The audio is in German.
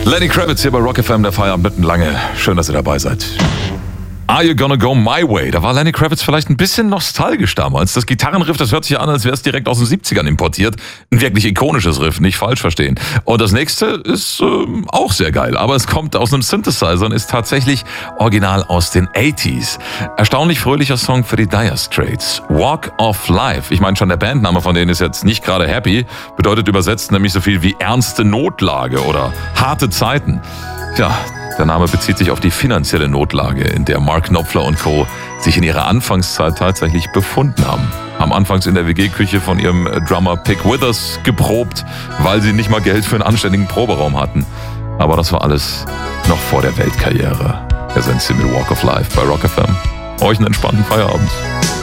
Lenny Kravitz hier bei Rock FM, der Feierabend mitten lange. Schön, dass ihr dabei seid. Are You Gonna Go My Way? Da war Lenny Kravitz vielleicht ein bisschen nostalgisch damals. Das Gitarrenriff, das hört sich an, als wäre es direkt aus den 70ern importiert. Ein wirklich ikonisches Riff, nicht falsch verstehen. Und das nächste ist auch sehr geil, aber es kommt aus einem Synthesizer und ist tatsächlich original aus den 80s. Erstaunlich fröhlicher Song für die Dire Straits. Walk of Life. Ich meine, schon der Bandname von denen ist jetzt nicht gerade happy. Bedeutet übersetzt nämlich so viel wie ernste Notlage oder harte Zeiten. Tja, der Name bezieht sich auf die finanzielle Notlage, in der Mark Knopfler und Co. sich in ihrer Anfangszeit tatsächlich befunden haben. Haben anfangs in der WG-Küche von ihrem Drummer Pick Withers geprobt, weil sie nicht mal Geld für einen anständigen Proberaum hatten. Aber das war alles noch vor der Weltkarriere. Hier sind sie mit Walk of Life bei Rock FM. Euch einen entspannten Feierabend.